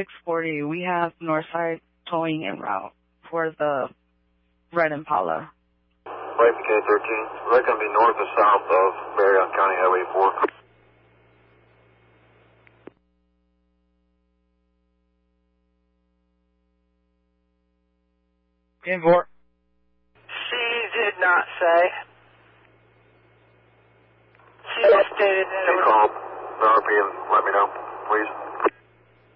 640. We have Northside towing en route for the Red Impala. Wait for K-13. They're going to be north or south of Marion County Highway 4. Invour. She did not say. She just stated that it was... Call the RP and let me know, please.